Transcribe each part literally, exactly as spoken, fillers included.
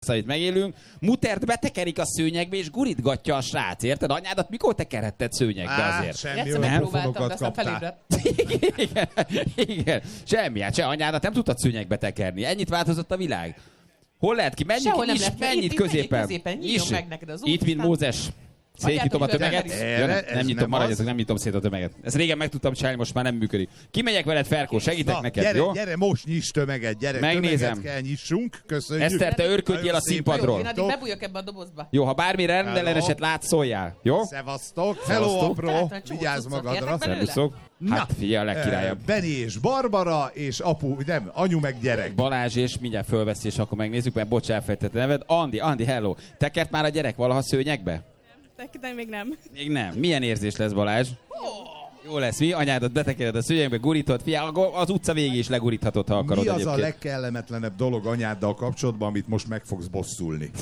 amit megélünk, mutert betekerik a szőnyegbe, és gurítgatja a srác, érted? Anyádat mikor tekeretted szőnyegbe azért? Semmi olyan pofonokat kaptál. Igen, igen, semmi, hát se anyádat nem tudtad szőnyegbe tekerni. Ennyit változott a világ. Hol lehet ki? Menjünk, Sehol nem is, lehet. mennyit Itt- itt középen. menjit középen, nyíljon meg neked az út, Itt, mint aztán- Mózes. Szétnyitom a Adjátok tömeget. ide, Ja, nem, ez nem nyitom, nem maradjatok, az. nem nyitom szét a tömeget. Ezt régen meg tudtam csinálni, most már nem működik. Kimegyek veled, Ferkó, segítek Na, neked, gyere, jó? gyere, most nyiss tömeget, gyere, Megnézem. tömeget kell nyissunk, köszönjük. Eszter, te örködjél a Nagyon szépen. színpadról. Én addig bebújok ebbe a dobozba. Jó, ha bármi rendelleneset látsz, szóljál, jó? Szevasztok. Hello, Szevasztok. apró. Látom, egy csomó Vigyázz cuccot magadra. kértek belőle? Szervuszok. Hát figyelj, a legkirályabb. Eh, Benni és Barbara, és apu, nem, anyu meg gyerek. Balázs, és mindjárt fölveszi, és akkor megnézzük, mert bocs, elfejtett a neved. Andi, Andi, hello. Tekert már a gyerek valaha szőnyegbe? De még nem. Még nem. Milyen érzés lesz, Balázs? Jó lesz, mi? Anyádat betekered a szőnyegbe, gurítod, figyelj, az utca végig is leguríthatod, ha akarod Mi az egyébként. a legkellemetlenebb dolog anyáddal kapcsolatban, amit most meg fogsz bosszulni?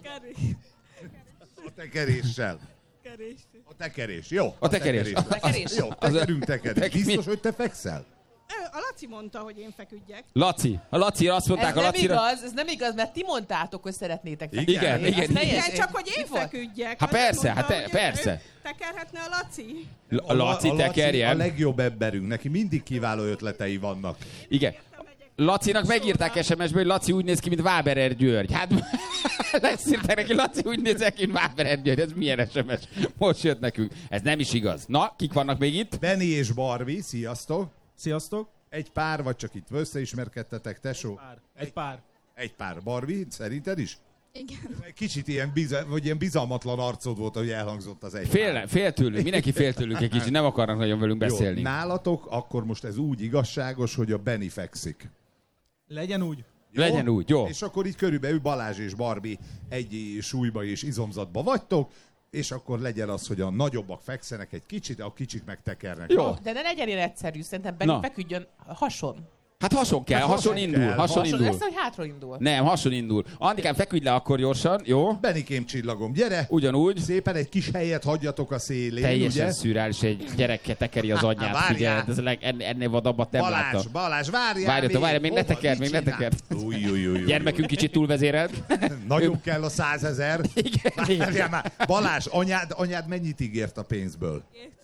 A tekeréssel. A tekerés, jó. A tekerés. A Tekerés? Jó, tekerünk, tekerünk. Tek- mi? Biztos, hogy te fekszel? A Laci mondta, hogy én feküdjek. Laci. A Laci, azt Ez mondták a nem Lacira. igaz, ez nem igaz, mert ti mondtátok, hogy szeretnétek Igen, feküdni. igen, Ez igen. teljes- Igen, csak hogy én Mi volt? feküdjek. Hát Azt persze, mondta, hát te- hogy persze. ő Tekerhetne a Laci. A Laci a tekerjen. legjobb emberünk, neki mindig kiváló ötletei vannak. Igen. Lacinak megírták es em es-ből, hogy Laci úgy néz ki, mint Váberer György. Hát lesz írták neki, Laci úgy néz ki, mint Váberer György. Ez milyen es em es? Most jött nekünk. Ez nem is igaz. Na, kik vannak még itt? Benni és Barbie, sziasztok. Sziasztok! Egy pár, vagy csak itt összeismerkedtetek, tesó? Pár. Egy pár. Egy pár. Barbie, szerinted is? Igen. Kicsit ilyen, biza, vagy ilyen bizalmatlan arcod volt, hogy elhangzott az egy Fél, pár. fél tőlünk, mindenki fél tőlünk egy kicsit, nem akarnak nagyon velünk beszélni. Jó, nálatok akkor most ez úgy igazságos, hogy a Benni fekszik. Legyen úgy. Jó? Legyen úgy, jó. És akkor így körülbelül Balázs és Barbie egy súlyba és izomzatba vagytok, és akkor legyen az, hogy a nagyobbak fekszenek egy kicsit, a kicsik megtekernek. Jó. De ne legyen ilyen egyszerű, szerintem Benni Na. feküdjön hason. Hát hason kell, Hát hason hason indul, kell, hason Hason indul. lesz, hogy hátra indul. Nem, hason indul. Andikám, feküdj le akkor gyorsan, jó? Benikém csillagom, gyere! Ugyanúgy. Szépen egy kis helyet hagyjatok a szélén, Teljesen ugye? szürreális, egy gyerekkel tekeri az anyját, várjál. figyelj, ez a leg, ennél, ennél vadabbat nem Balázs, láttam. Balázs, várjál Várjatok, várjál, még ne Hova? tekerd, Mit még ne csinál? tekerd. Új, új, új, új. Gyermekünk kicsit túlvezérelt. Nagyon kell a százezer. Igen, Várjál már. Balázs, anyád, anyád mennyit ígért a pénzből?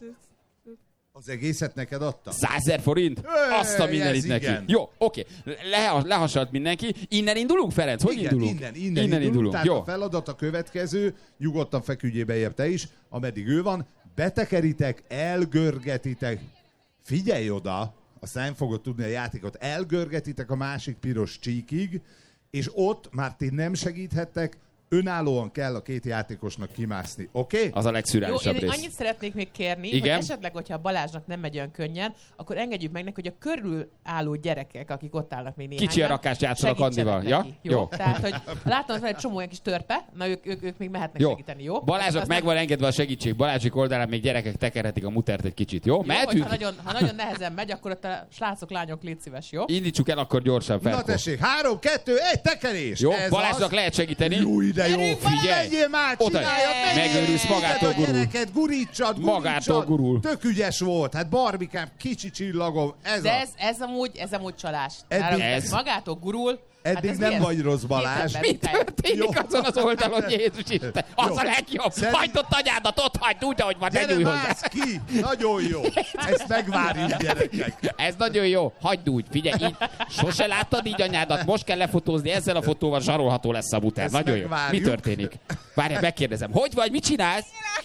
Az egészet neked adta? Százezer forint? Öy, Azt a mindenit ez neki. igen. Jó, oké. Le, lehasalt mindenki. Innen indulunk, Ferenc? Hogy Igen, indulunk? Innen, innen, innen indulunk. Tehát Jó. a feladat a következő, nyugodtan feküdjél bejebb te is, ameddig ő van, betekeritek, elgörgetitek. Figyelj oda, aztán nem fogod tudni a játékot, elgörgetitek a másik piros csíkig, és ott már ti nem segíthettek, önállóan kell a két játékosnak kimászni, oké? Okay? Az a Jó, legszürreálisabb én rész. annyit szeretnék még kérni, Igen? hogy esetleg, hogyha a Balázsnak nem megy olyan könnyen, akkor engedjük meg neki, hogy a körül álló gyerekek, akik ott állnak még néhányan, Kicsi a rakást játszanak segítsenek Andival. neki. Ja? Jó? Jó. Tehát, hogy látom, hogy van egy csomó olyan kis törpe, na ők, ők, ők még mehetnek Jó. segíteni, jó? Balázsnak Azt meg van engedve a segítség. Balázsik oldalán még gyerekek tekerhetik a mutert egy kicsit, jó? Jó, Mehetünk? ha nagyon, ha nagyon nehezen megy, akkor ott a srácok, lányok, légy szíves, jó? Indítsuk el akkor gyorsan, Na Ferko. tessék, három, kettő, egy tekerés! Jó, Ez Balázsnak az. lehet segíteni. Jó, ide jó, Gyerünk, figyelj! Menjél már, Oda, csináljad, menjél! megőrülsz, magától Vigyed a gurul. gyereket, gurítsad, Magától gurítsad. gurul. Tök ügyes volt, hát Barbikám, kicsi csillagom, ez De az. ez, ez, amúgy, ez amúgy csalás. Eddig- Eddig, Ez- ez magától gurul. Eddig ez nem mi ez? vagy rossz, Balázs. Két Mi ember, történik Jó. azon az oldalon, Jézus Isten? Az Jó. a legjobb. Szerint- Hagyd ott anyádat, ott hagyd úgy, ahogy van, ne Gyere, nyújj hozzá. mász ki! Nagyon jó! Ezt megvárjuk, gyerekek! Ez nagyon jó. Hagyd úgy. Figyelj, így. Sose láttad így anyádat, most kell lefotózni, ezzel a fotóval zsarolható lesz a muter. Ezt Nagyon jó. megvárjuk. Mi történik? Várjál, megkérdezem. Hogy vagy, mit csinálsz?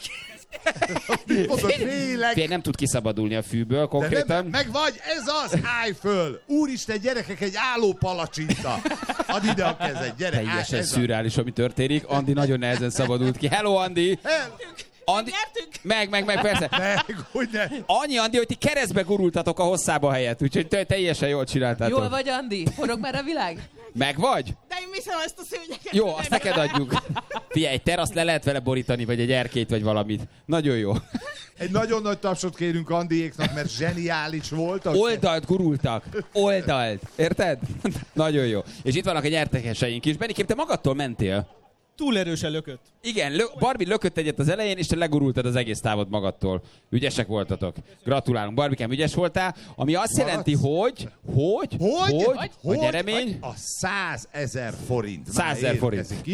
Mondod, félek! Fél nem tud kiszabadulni a fűből De konkrétan. nem, meg vagy, ez az, állj föl! Úristen, gyerekek, egy álló palacsinta! Add ide a kezed, gyere! állj, Teljesen ez a- szürreális, ami történik. Andi nagyon nehezen szabadult ki. Hello, Andi! El- Andi... Meg, meg, meg, persze. Meg, hogy ne! Annyi, Andi, hogy ti keresztbe gurultatok a hosszába helyett, úgyhogy te teljesen jól csináltátok. Jól vagy, Andi? Forog már a világ? Meg vagy? De én viszem ezt a szőnyeget. Jó, azt neked adjuk. Figyelj, egy teraszt le lehet vele borítani, vagy egy erkélyt, vagy valamit. Nagyon jó. Egy nagyon nagy tapsot kérünk Andiéknak, mert zseniális voltak. Oldalt gurultak. Oldalt. Érted? Nagyon jó. És itt vannak a nyertekeseink is. Benikém, te magadtól mentél? Túl erősen lökött. Igen, lö- Barbie lökött egyet az elején, és te legurultad az egész távot magadtól. Ügyesek voltatok. Gratulálunk. Barbikám, ügyes voltál. Ami azt Maradsz? jelenti, hogy... Hogy? Hogy? Hogy? A nyeremény? A százezer forint. százezer forint. Már érkezik.